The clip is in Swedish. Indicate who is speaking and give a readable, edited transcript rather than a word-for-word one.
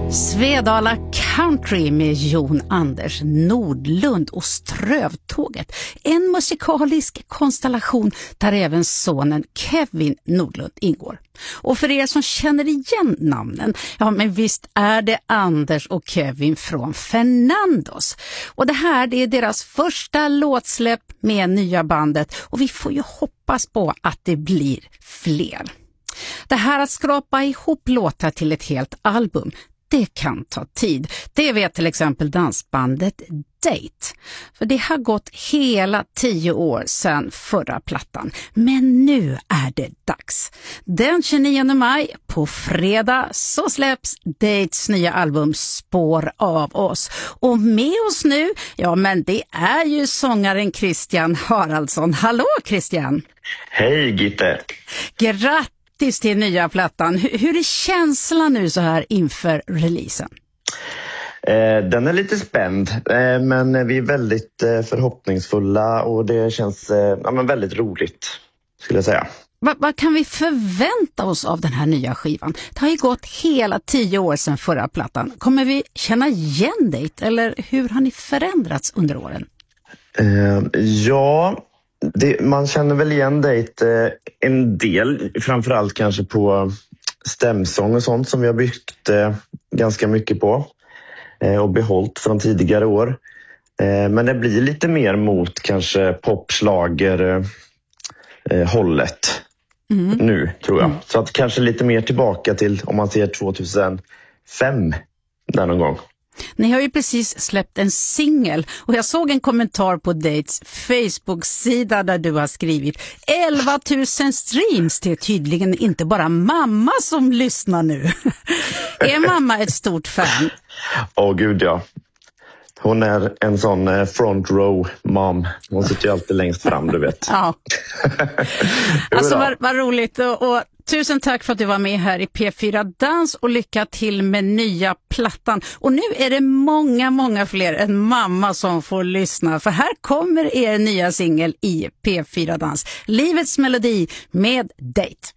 Speaker 1: Svedala Country med Jon Anders Nordlund och Strövtåget. En musikalisk konstellation där även sonen Kevin Nordlund ingår. Och för er som känner igen namnen, ja men visst är det Anders och Kevin från Fernandos. Och det här det är deras första låtsläpp med nya bandet och vi får ju hoppas på att det blir fler. Det här att skrapa ihop låtar till ett helt album, det kan ta tid. Det vet till exempel dansbandet Date. För det har gått hela 10 år sedan förra plattan. Men nu är det dags. Den 29 maj på fredag så släpps Dates nya album Spår av oss. Och med oss nu, ja men det är ju sångaren Christian Haraldsson. Hallå Christian!
Speaker 2: Hej Gitte!
Speaker 1: Grattis till nya plattan. Hur är känslan nu så här inför releasen?
Speaker 2: Den är lite spänd, men vi är väldigt förhoppningsfulla och det känns väldigt roligt skulle jag säga.
Speaker 1: Vad kan vi förvänta oss av den här nya skivan? Det har ju gått hela 10 år sedan förra plattan. Kommer vi känna igen dig eller hur har ni förändrats under åren?
Speaker 2: Man känner väl igen dig en del, framförallt kanske på stämsång och sånt som vi har byggt ganska mycket på och behållit från tidigare år. Men det blir lite mer mot kanske popslager hållet nu tror jag. Så att kanske lite mer tillbaka till om man ser 2005 där någon gång.
Speaker 1: Ni har ju precis släppt en singel och jag såg en kommentar på Dates Facebook-sida där du har skrivit 11 000 streams. Det är tydligen inte bara mamma som lyssnar nu. Är mamma ett stort fan?
Speaker 2: Gud ja. Hon är en sån front row mom. Hon sitter ju alltid längst fram, du vet.
Speaker 1: Ja. Alltså vad roligt och tusen tack för att du var med här i P4 Dans och lycka till med nya plattan. Och nu är det många fler än mamma som får lyssna. För här kommer er nya singel i P4 Dans. Livets melodi med Date.